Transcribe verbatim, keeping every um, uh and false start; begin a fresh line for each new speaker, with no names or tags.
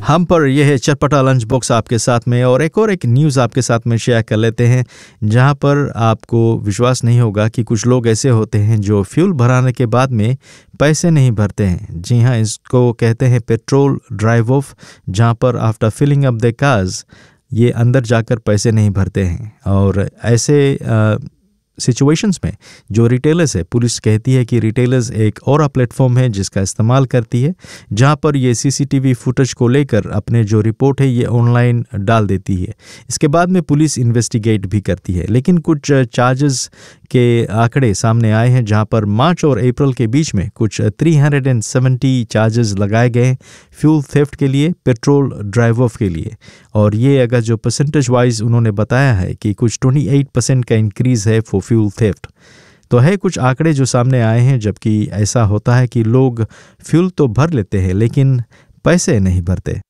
हम पर यह है चटपटा लंच बॉक्स आपके साथ में, और एक और एक न्यूज़ आपके साथ में शेयर कर लेते हैं जहां पर आपको विश्वास नहीं होगा कि कुछ लोग ऐसे होते हैं जो फ्यूल भराने के बाद में पैसे नहीं भरते हैं। जी हां, इसको कहते हैं पेट्रोल ड्राइव ऑफ, जहां पर after filling up the cars ये अंदर जाकर पैसे नहीं भरते हैं। और ऐसे आ, सिचुएशंस में जो रिटेलर्स है, पुलिस कहती है कि रिटेलर्स एक और प्लेटफॉर्म है जिसका इस्तेमाल करती है, जहां पर ये सीसीटीवी फुटेज को लेकर अपने जो रिपोर्ट है ये ऑनलाइन डाल देती है। इसके बाद में पुलिस इन्वेस्टिगेट भी करती है। लेकिन कुछ चार्जेस के आंकड़े सामने आए हैं जहां पर मार्च और अप्रैल के बीच में कुछ तीन सौ सत्तर चार्जेस लगाए गए फ्यूल थेफ्ट के लिए, पेट्रोल ड्राइव ऑफ के लिए। और ये अगर जो परसेंटेज वाइज उन्होंने बताया है कि कुछ अट्ठाईस परसेंट का इंक्रीज़ है फॉर फ्यूल थेफ्ट। तो है कुछ आंकड़े जो सामने आए हैं, जबकि ऐसा होता है कि लोग फ्यूल तो भर लेते हैं लेकिन पैसे नहीं भरते।